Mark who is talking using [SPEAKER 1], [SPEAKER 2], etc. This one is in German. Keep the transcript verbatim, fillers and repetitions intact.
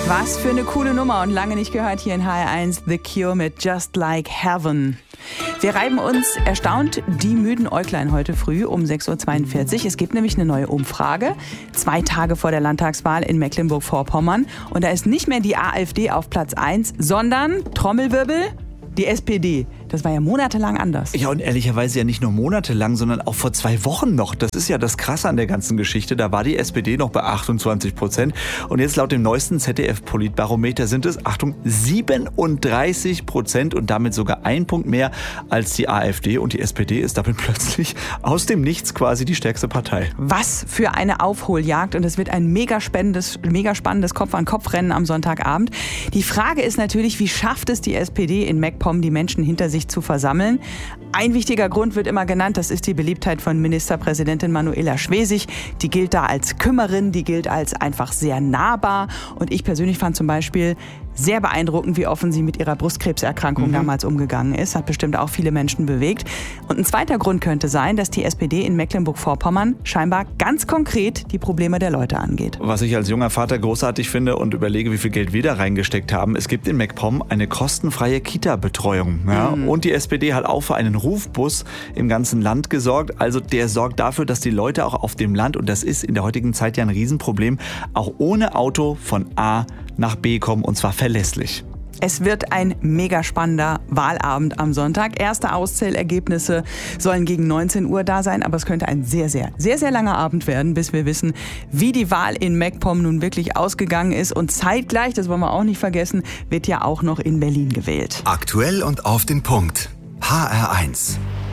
[SPEAKER 1] Was für eine coole Nummer und lange nicht gehört hier in H R eins, The Cure mit Just Like Heaven. Wir reiben uns erstaunt die müden Äuglein heute früh um sechs Uhr zweiundvierzig. Es gibt nämlich eine neue Umfrage, zwei Tage vor der Landtagswahl in Mecklenburg-Vorpommern. Und da ist nicht mehr die AfD auf Platz eins, sondern, Trommelwirbel, die S P D. Das war ja monatelang anders.
[SPEAKER 2] Ja, und ehrlicherweise ja nicht nur monatelang, sondern auch vor zwei Wochen noch. Das ist ja das Krasse an der ganzen Geschichte. Da war die S P D noch bei achtundzwanzig Prozent. Und jetzt laut dem neuesten Z D F-Politbarometer sind es, Achtung, siebenunddreißig Prozent und damit sogar ein Punkt mehr als die AfD. Und die S P D ist damit plötzlich aus dem Nichts quasi die stärkste Partei.
[SPEAKER 1] Was für eine Aufholjagd. Und es wird ein mega spannendes, mega spannendes Kopf-an-Kopf-Rennen am Sonntagabend. Die Frage ist natürlich, wie schafft es die S P D in MacPom, die Menschen hinter sich zu versammeln? Ein wichtiger Grund wird immer genannt, das ist die Beliebtheit von Ministerpräsidentin Manuela Schwesig. Die gilt da als Kümmerin, die gilt als einfach sehr nahbar. Und ich persönlich fand zum Beispiel sehr beeindruckend, wie offen sie mit ihrer Brustkrebserkrankung mhm. damals umgegangen ist. Hat bestimmt auch viele Menschen bewegt. Und ein zweiter Grund könnte sein, dass die S P D in Mecklenburg-Vorpommern scheinbar ganz konkret die Probleme der Leute angeht.
[SPEAKER 2] Was ich als junger Vater großartig finde und überlege, wie viel Geld wir da reingesteckt haben. Es gibt in MacPom eine kostenfreie Kita-Betreuung. Ja? Mhm. Und die S P D hat auch für einen Rufbus im ganzen Land gesorgt. Also der sorgt dafür, dass die Leute auch auf dem Land, und das ist in der heutigen Zeit ja ein Riesenproblem, auch ohne Auto von A nach B kommen, und zwar verlässlich.
[SPEAKER 1] Es wird ein mega spannender Wahlabend am Sonntag. Erste Auszählergebnisse sollen gegen neunzehn Uhr da sein, aber es könnte ein sehr, sehr, sehr, sehr langer Abend werden, bis wir wissen, wie die Wahl in MacPom nun wirklich ausgegangen ist. Und zeitgleich, das wollen wir auch nicht vergessen, wird ja auch noch in Berlin gewählt.
[SPEAKER 3] Aktuell und auf den Punkt. H R eins.